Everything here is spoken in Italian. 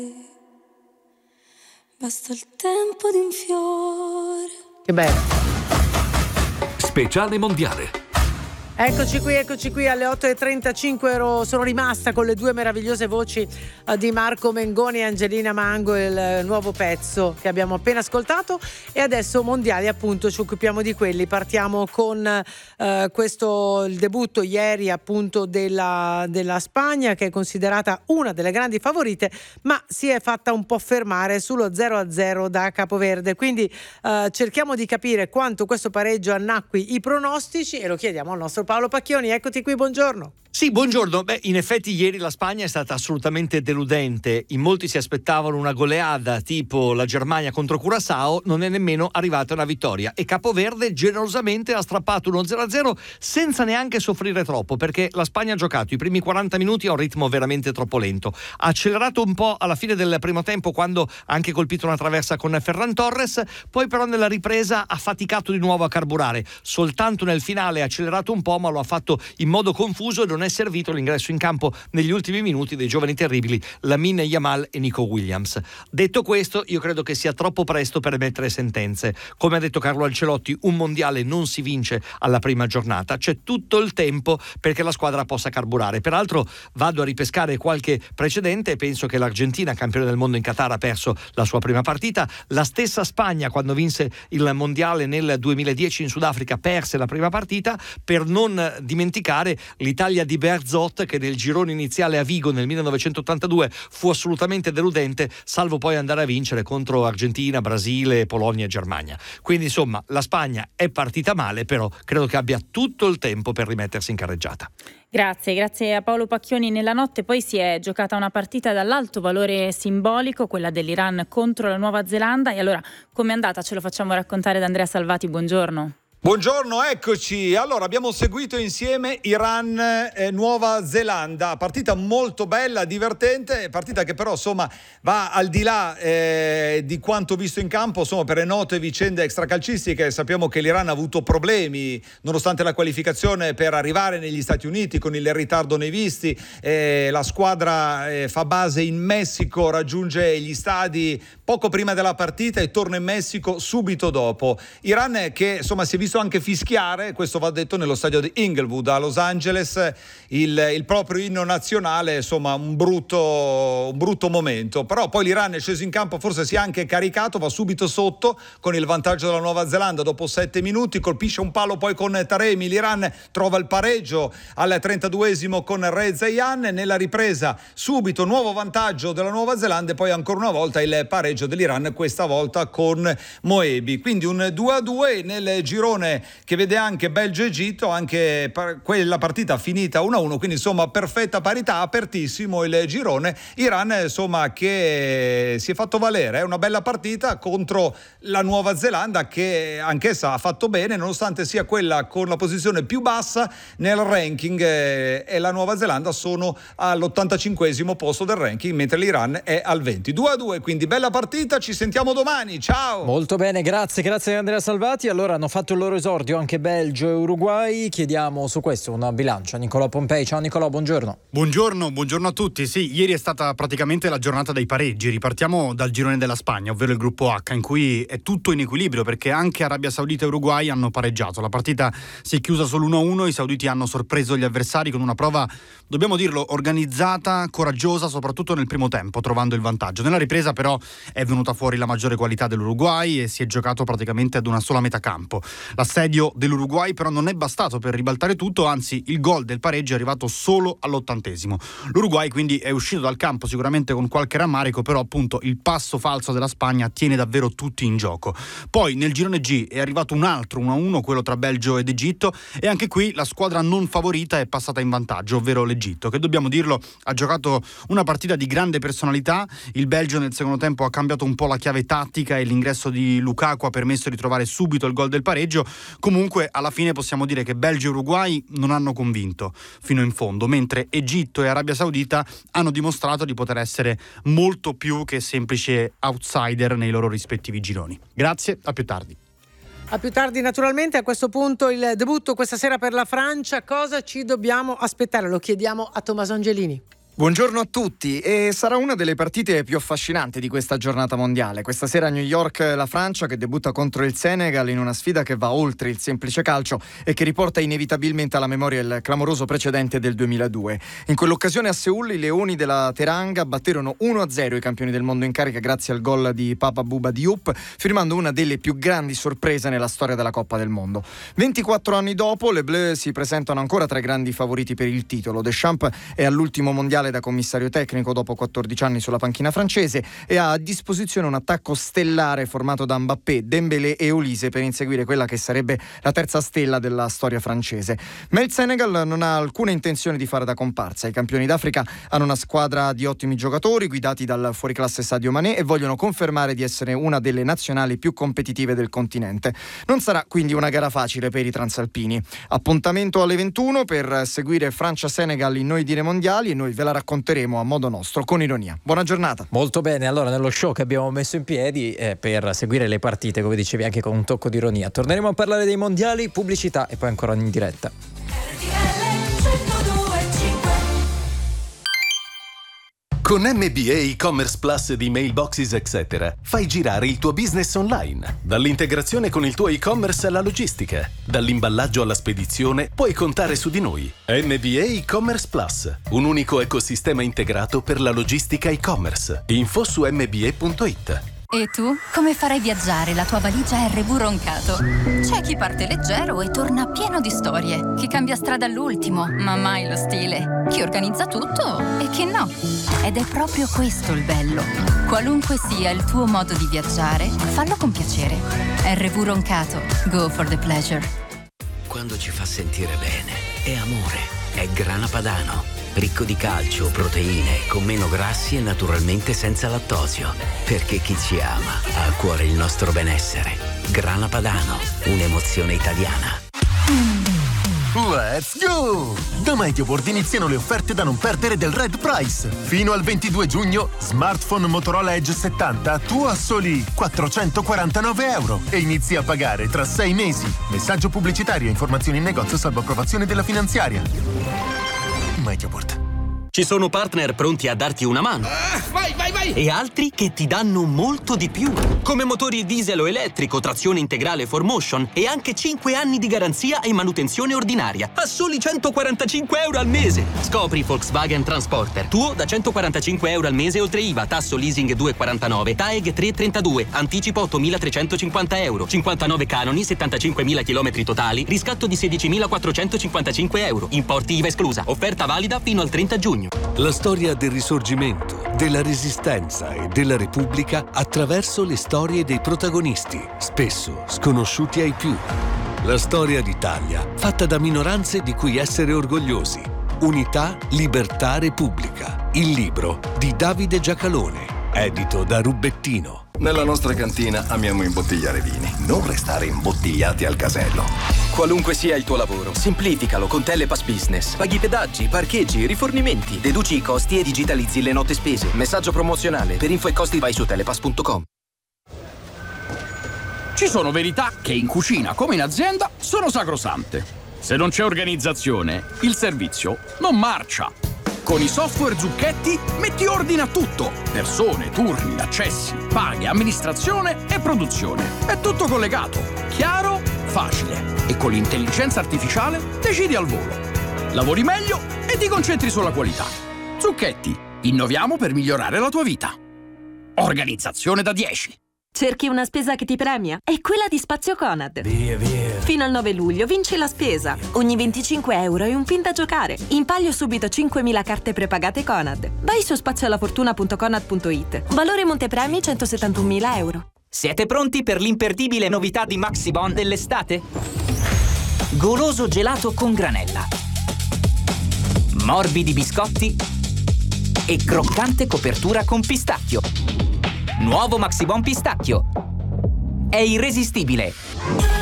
Basta il tempo di un fiore. Che bello. Speciale mondiale. Eccoci qui alle 8.35. Sono rimasta con le due meravigliose voci di Marco Mengoni e Angelina Mango, il nuovo pezzo che abbiamo appena ascoltato, e adesso mondiali, appunto, ci occupiamo di quelli. Partiamo con il debutto ieri, appunto, della Spagna, che è considerata una delle grandi favorite, ma si è fatta un po' fermare sullo 0-0 da Capoverde, quindi cerchiamo di capire quanto questo pareggio annacqui i pronostici e lo chiediamo al nostro Paolo Pacchioni. Eccoti qui, buongiorno. Sì, buongiorno. In effetti ieri la Spagna è stata assolutamente deludente. In molti si aspettavano una goleada tipo la Germania contro Curaçao, non è nemmeno arrivata una vittoria e Capoverde generosamente ha strappato uno 0-0 senza neanche soffrire troppo, perché la Spagna ha giocato i primi 40 minuti a un ritmo veramente troppo lento. Ha accelerato un po' alla fine del primo tempo, quando ha anche colpito una traversa con Ferran Torres, poi però nella ripresa ha faticato di nuovo a carburare. Soltanto nel finale ha accelerato un po', ma lo ha fatto in modo confuso e non è servito l'ingresso in campo negli ultimi minuti dei giovani terribili Lamine Yamal e Nico Williams. Detto questo, io credo che sia troppo presto per emettere sentenze. Come ha detto Carlo Ancelotti, un mondiale non si vince alla prima giornata, c'è tutto il tempo perché la squadra possa carburare. Peraltro vado a ripescare qualche precedente e penso che l'Argentina, campione del mondo in Qatar, ha perso la sua prima partita. La stessa Spagna, quando vinse il mondiale nel 2010 in Sudafrica, perse la prima partita, per non dimenticare l'Italia di Bearzot, che nel girone iniziale a Vigo nel 1982 fu assolutamente deludente, salvo poi andare a vincere contro Argentina, Brasile, Polonia e Germania. Quindi insomma la Spagna è partita male, però credo che abbia tutto il tempo per rimettersi in carreggiata. Grazie a Paolo Pacchioni. Nella notte poi si è giocata una partita dall'alto valore simbolico, quella dell'Iran contro la Nuova Zelanda, e allora com'è andata? Ce lo facciamo raccontare da Andrea Salvati, buongiorno. Buongiorno, eccoci. Allora, abbiamo seguito insieme Iran-Nuova Zelanda, partita molto bella, divertente, partita che però insomma va al di là di quanto visto in campo, insomma, per le note vicende extracalcistiche. Sappiamo che l'Iran ha avuto problemi nonostante la qualificazione per arrivare negli Stati Uniti con il ritardo nei visti. La squadra fa base in Messico, raggiunge gli stadi poco prima della partita e torna in Messico subito dopo. Iran che insomma si è visto anche fischiare, questo va detto, nello stadio di Inglewood a Los Angeles, il proprio inno nazionale, insomma un brutto momento. Però poi l'Iran è sceso in campo, forse si è anche caricato, va subito sotto con il vantaggio della Nuova Zelanda dopo 7 minuti, colpisce un palo poi con Taremi, l'Iran trova il pareggio al 32esimo con Reza Yan, nella ripresa subito nuovo vantaggio della Nuova Zelanda e poi ancora una volta il pareggio dell'Iran, questa volta con Moebi. Quindi un 2-2 nel girone che vede anche Belgio-Egitto, anche quella partita finita 1-1, quindi insomma perfetta parità, apertissimo il girone. Iran insomma che si è fatto valere, è una bella partita contro la Nuova Zelanda, che anch'essa ha fatto bene nonostante sia quella con la posizione più bassa nel ranking, e la Nuova Zelanda sono all'85esimo posto del ranking, mentre l'Iran è al 20. 2-2, quindi bella partita, ci sentiamo domani, ciao! Molto bene, grazie Andrea Salvati. Allora hanno fatto il loro esordio anche Belgio e Uruguay, chiediamo su questo una bilancia a Nicolò Pompei. Ciao Nicolò, buongiorno. Buongiorno a tutti. Sì, ieri è stata praticamente la giornata dei pareggi. Ripartiamo dal girone della Spagna, ovvero il gruppo H, in cui è tutto in equilibrio perché anche Arabia Saudita e Uruguay hanno pareggiato. La partita si è chiusa solo 1-1, i sauditi hanno sorpreso gli avversari con una prova, dobbiamo dirlo, organizzata, coraggiosa, soprattutto nel primo tempo, trovando il vantaggio. Nella ripresa però è venuta fuori la maggiore qualità dell'Uruguay e si è giocato praticamente ad una sola metà campo. L'assedio dell'Uruguay però non è bastato per ribaltare tutto, anzi il gol del pareggio è arrivato solo all'80esimo. L'Uruguay quindi è uscito dal campo sicuramente con qualche rammarico, però appunto il passo falso della Spagna tiene davvero tutti in gioco. Poi nel girone G è arrivato un altro 1-1, quello tra Belgio ed Egitto, e anche qui la squadra non favorita è passata in vantaggio, ovvero l'Egitto, che dobbiamo dirlo ha giocato una partita di grande personalità. Il Belgio nel secondo tempo ha cambiato un po' la chiave tattica e l'ingresso di Lukaku ha permesso di trovare subito il gol del pareggio. Comunque alla fine possiamo dire che Belgio e Uruguay non hanno convinto fino in fondo, mentre Egitto e Arabia Saudita hanno dimostrato di poter essere molto più che semplici outsider nei loro rispettivi gironi. Grazie, a più tardi. A più tardi naturalmente. A questo punto il debutto questa sera per la Francia, cosa ci dobbiamo aspettare? Lo chiediamo a Tommaso Angelini. Buongiorno a tutti, e sarà una delle partite più affascinanti di questa giornata mondiale. Questa sera a New York la Francia che debutta contro il Senegal in una sfida che va oltre il semplice calcio e che riporta inevitabilmente alla memoria il clamoroso precedente del 2002. In quell'occasione a Seul i leoni della Teranga batterono 1-0 i campioni del mondo in carica grazie al gol di Papa Bouba Diop, firmando una delle più grandi sorprese nella storia della Coppa del Mondo. 24 anni dopo le Bleu si presentano ancora tra i grandi favoriti per il titolo. Deschamps è all'ultimo mondiale da commissario tecnico dopo 14 anni sulla panchina francese e ha a disposizione un attacco stellare formato da Mbappé, Dembélé e Olise per inseguire quella che sarebbe la terza stella della storia francese. Ma il Senegal non ha alcuna intenzione di fare da comparsa. I campioni d'Africa hanno una squadra di ottimi giocatori guidati dal fuoriclasse Sadio Mané e vogliono confermare di essere una delle nazionali più competitive del continente. Non sarà quindi una gara facile per i transalpini. Appuntamento alle 21 per seguire Francia-Senegal in Noi Dire Mondiali, e noi ve la racconteremo a modo nostro, con ironia. Buona giornata. Molto bene, allora nello show che abbiamo messo in piedi per seguire le partite, come dicevi, anche con un tocco di ironia. Torneremo a parlare dei mondiali, pubblicità e poi ancora in diretta. Con MBA e-commerce plus di Mailboxes etc. fai girare il tuo business online. Dall'integrazione con il tuo e-commerce alla logistica, dall'imballaggio alla spedizione, puoi contare su di noi. MBA e-commerce plus, un unico ecosistema integrato per la logistica e-commerce. Info su mba.it. E tu? Come farai viaggiare la tua valigia RV Roncato? C'è chi parte leggero e torna pieno di storie, chi cambia strada all'ultimo, ma mai lo stile, chi organizza tutto e chi no. Ed è proprio questo il bello. Qualunque sia il tuo modo di viaggiare, fallo con piacere. RV Roncato. Go for the pleasure. Quando ci fa sentire bene, è amore. È Grana Padano. Ricco di calcio, proteine, con meno grassi e naturalmente senza lattosio. Perché chi ci ama ha a cuore il nostro benessere. Grana Padano, un'emozione italiana. Let's go! Da Medioboard iniziano le offerte da non perdere del Red Price. Fino al 22 giugno, smartphone Motorola Edge 70 tu a soli €449 e inizi a pagare tra 6 mesi. Messaggio pubblicitario e informazioni in negozio salvo approvazione della finanziaria. Medioboard. Ci sono partner pronti a darti una mano. Vai! E altri che ti danno molto di più. Come motori diesel o elettrico, trazione integrale 4Motion e anche 5 anni di garanzia e manutenzione ordinaria. A soli €145 al mese. Scopri Volkswagen Transporter. Tuo da €145 al mese oltre IVA, tasso leasing 2,49, TAEG 3,32, anticipo €8.350, 59 canoni, 75.000 chilometri totali, riscatto di €16.455. Importi IVA esclusa. Offerta valida fino al 30 giugno. La storia del risorgimento, della resistenza e della Repubblica attraverso le storie dei protagonisti, spesso sconosciuti ai più. La storia d'Italia, fatta da minoranze di cui essere orgogliosi. Unità, Libertà, Repubblica. Il libro di Davide Giacalone, edito da Rubettino. Nella nostra cantina amiamo imbottigliare vini, non restare imbottigliati al casello. Qualunque sia il tuo lavoro, semplificalo con Telepass Business. Paghi pedaggi, parcheggi, rifornimenti, deduci i costi e digitalizzi le note spese. Messaggio promozionale. Per info e costi vai su telepass.com. Ci sono verità che in cucina come in azienda sono sacrosante. Se non c'è organizzazione, il servizio non marcia. Con i software Zucchetti metti ordine a tutto. Persone, turni, accessi, paghe, amministrazione e produzione. È tutto collegato. Chiaro, facile. E con l'intelligenza artificiale decidi al volo. Lavori meglio e ti concentri sulla qualità. Zucchetti. Innoviamo per migliorare la tua vita. Organizzazione da 10. Cerchi una spesa che ti premia? È quella di Spazio Conad. Via. Fino al 9 luglio vinci la spesa. Ogni €25 e un pin da giocare. In palio subito 5.000 carte prepagate Conad. Vai su spazioalafortuna.conad.it. Valore montepremi €171.000. Siete pronti per l'imperdibile novità di Maxibon dell'estate? Goloso gelato con granella, morbidi biscotti e croccante copertura con pistacchio. Nuovo Maxibon pistacchio. È irresistibile.